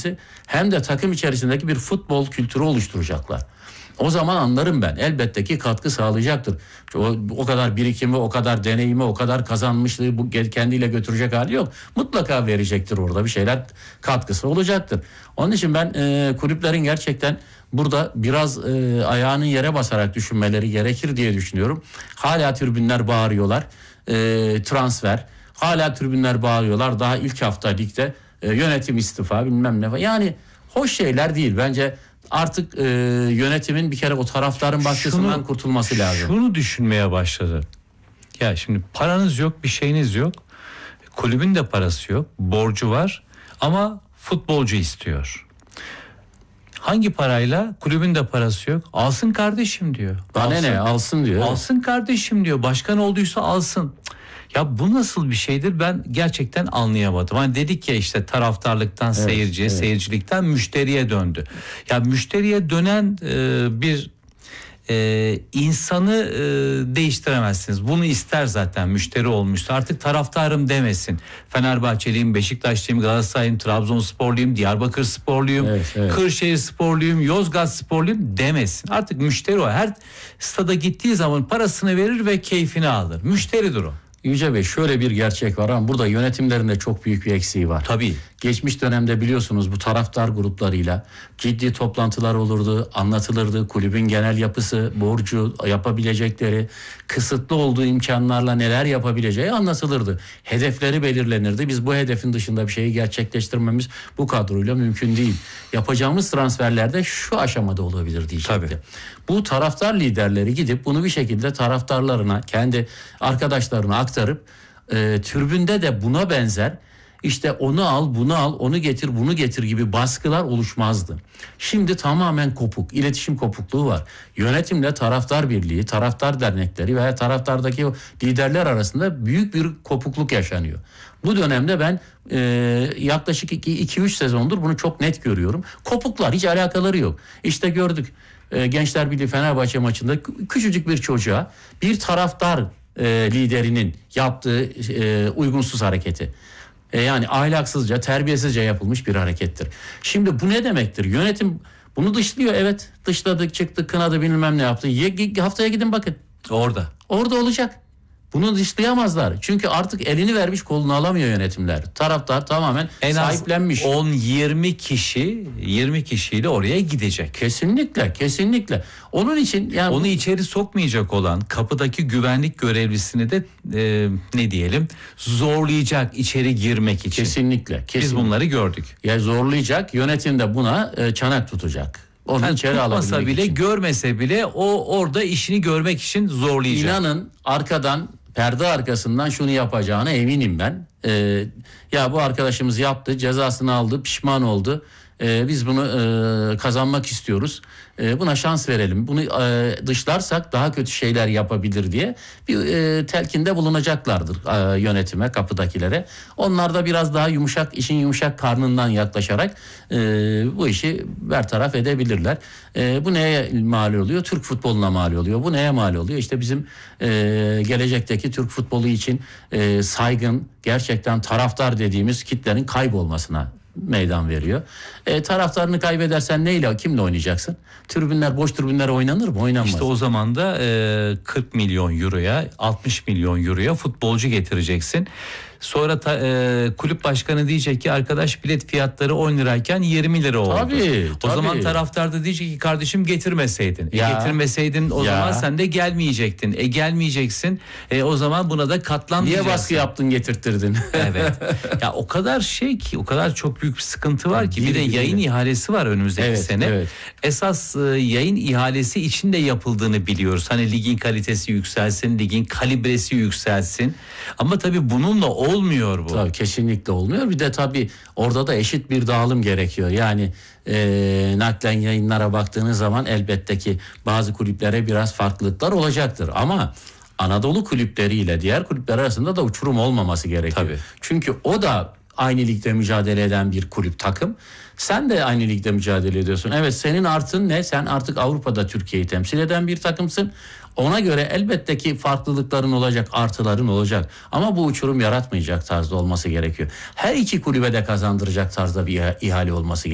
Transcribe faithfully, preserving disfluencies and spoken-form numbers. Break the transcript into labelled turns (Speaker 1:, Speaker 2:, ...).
Speaker 1: birincisi, hem de takım içerisindeki bir futbol kültürü oluşturacaklar. O zaman anlarım ben. Elbette ki katkı sağlayacaktır. O, o kadar birikimi, o kadar deneyimi, o kadar kazanmışlığı bu kendiyle götürecek hali yok. Mutlaka verecektir orada, bir şeyler katkısı olacaktır. Onun için ben e, kulüplerin gerçekten burada biraz e, ayağının yere basarak düşünmeleri gerekir diye düşünüyorum. Hala tribünler bağırıyorlar. E, transfer. Hala tribünler bağırıyorlar. Daha ilk hafta ligde e, yönetim istifa bilmem ne. Yani hoş şeyler değil. Bence artık e, yönetimin bir kere o taraftarın baskısından şunu, kurtulması lazım.
Speaker 2: Şunu düşünmeye başladı. Ya şimdi paranız yok, bir şeyiniz yok. Kulübün de parası yok, borcu var ama futbolcu istiyor. Hangi parayla? Kulübün de parası yok. Alsın kardeşim diyor.
Speaker 1: Bana ne alsın diyor.
Speaker 2: Alsın kardeşim diyor. Başkan olduysa alsın. Ya bu nasıl bir şeydir, ben gerçekten anlayamadım. Hani dedik ya işte taraftarlıktan evet, seyirciye, evet. seyircilikten müşteriye döndü. Ya müşteriye dönen e, bir e, insanı e, değiştiremezsiniz. Bunu ister zaten, müşteri olmuşsa artık taraftarım demesin. Fenerbahçeliyim, Beşiktaşlıyım, Galatasaraylıyım, Trabzonsporluyum, Diyarbakırsporluyum, evet, evet. Kırşehirsporluyum, Yozgatsporluyum demesin. Artık müşteri o. Her stada gittiği zaman parasını verir ve keyfini alır. Müşteridir o.
Speaker 1: Yüce Bey, şöyle bir gerçek var ama burada yönetimlerinde çok büyük bir eksiği var.
Speaker 2: Tabii.
Speaker 1: Geçmiş dönemde biliyorsunuz bu taraftar gruplarıyla ciddi toplantılar olurdu, anlatılırdı. Kulübün genel yapısı, borcu, yapabilecekleri, kısıtlı olduğu imkanlarla neler yapabileceği anlatılırdı. Hedefleri belirlenirdi. Biz bu hedefin dışında bir şeyi gerçekleştirmemiz bu kadroyla mümkün değil. Yapacağımız transferlerde şu aşamada olabilir diyecekti.
Speaker 2: Tabii.
Speaker 1: Bu taraftar liderleri gidip bunu bir şekilde taraftarlarına, kendi arkadaşlarına aktarıp e, tribünde de buna benzer işte onu al, bunu al, onu getir, bunu getir gibi baskılar oluşmazdı. Şimdi tamamen kopuk, iletişim kopukluğu var. Yönetimle taraftar birliği, taraftar dernekleri veya taraftardaki liderler arasında büyük bir kopukluk yaşanıyor. Bu dönemde ben e, yaklaşık iki üç sezondur bunu çok net görüyorum. Kopuklar, hiç alakaları yok. İşte gördük e, Gençler Birliği Fenerbahçe maçında küçücük bir çocuğa bir taraftar e, liderinin yaptığı e, uygunsuz hareketi. E, yani ahlaksızca, terbiyesizce yapılmış bir harekettir. Şimdi bu ne demektir? Yönetim bunu dışlıyor, evet. Dışladı, çıktı, kınadı, bilmem ne yaptı. Ye, haftaya gidin bakın.
Speaker 2: Orada.
Speaker 1: Orada olacak. Bunu dışlayamazlar. Çünkü artık elini vermiş, kolunu alamıyor yönetimler. Taraftar tamamen en sahiplenmiş.
Speaker 2: on yirmi kişi, yirmi kişiyle oraya gidecek.
Speaker 1: Kesinlikle, kesinlikle. Onun için yani
Speaker 2: onu içeri sokmayacak olan kapıdaki güvenlik görevlisini de e, ne diyelim zorlayacak içeri girmek için.
Speaker 1: Kesinlikle, kesinlikle.
Speaker 2: Biz bunları gördük.
Speaker 1: Ya zorlayacak, yönetim de buna e, çanak tutacak. Onu yani içeri
Speaker 2: tutmasa bile
Speaker 1: için.
Speaker 2: Görmese bile o orada işini görmek için zorlayacak.
Speaker 1: İnanın arkadan, perde arkasından şunu yapacağına eminim ben. Ee, ya bu arkadaşımız yaptı, cezasını aldı, pişman oldu. Ee, biz bunu e, kazanmak istiyoruz. E, buna şans verelim. Bunu e, dışlarsak daha kötü şeyler yapabilir diye bir e, telkinde bulunacaklardır e, yönetime, kapıdakilere. Onlar da biraz daha yumuşak, işin yumuşak karnından yaklaşarak e, bu işi bertaraf edebilirler. E, bu neye mal oluyor? Türk futboluna mal oluyor. Bu neye mal oluyor? İşte bizim e, gelecekteki Türk futbolu için e, saygın, gerçekten taraftar dediğimiz kitlenin kaybolmasına meydan veriyor. E, taraftarını kaybedersen neyle, kimle oynayacaksın? Tribünler, boş tribünler oynanır mı? Oynanmaz.
Speaker 2: İşte o zaman da e, kırk milyon euroya, altmış milyon euroya futbolcu getireceksin. Sonra ta, e, kulüp başkanı diyecek ki arkadaş bilet fiyatları on lirayken yirmi lira oldu.
Speaker 1: Tabii,
Speaker 2: o
Speaker 1: tabii.
Speaker 2: zaman taraftar da diyecek ki kardeşim getirmeseydin. E,
Speaker 1: ya,
Speaker 2: getirmeseydin o
Speaker 1: ya.
Speaker 2: zaman sen de gelmeyecektin. E gelmeyeceksin. E, o zaman buna da katlanmayacaksın.
Speaker 1: Niye baskı yaptın, getirttirdin?
Speaker 2: Evet. Ya o kadar şey ki, o kadar çok büyük bir sıkıntı var ki. Bir de yayın ihalesi var önümüzdeki
Speaker 1: evet,
Speaker 2: sene. Evet. Esas e, yayın ihalesi için de yapıldığını biliyoruz. Hani ligin kalitesi yükselsin, ligin kalibresi yükselsin. Ama tabii bununla olmuyor bu.
Speaker 1: Tabii kesinlikle olmuyor. Bir de tabii orada da eşit bir dağılım gerekiyor. Yani e, naklen yayınlara baktığınız zaman elbette ki bazı kulüplere biraz farklılıklar olacaktır. Ama Anadolu kulüpleriyle diğer kulüpler arasında da uçurum olmaması gerekiyor.
Speaker 2: Tabii.
Speaker 1: Çünkü o da aynı ligde mücadele eden bir kulüp, takım. Sen de aynı ligde mücadele ediyorsun. Evet, senin artın ne? Sen artık Avrupa'da Türkiye'yi temsil eden bir takımsın. Ona göre elbette ki farklılıkların olacak, artıların olacak. Ama bu uçurum yaratmayacak tarzda olması gerekiyor. Her iki kulübe de kazandıracak tarzda bir ihale olması gerekiyor.